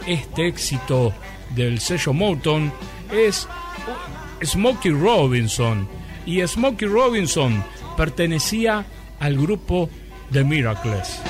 este éxito del sello Motown es Smokey Robinson. Y Smokey Robinson pertenecía al grupo The Miracles.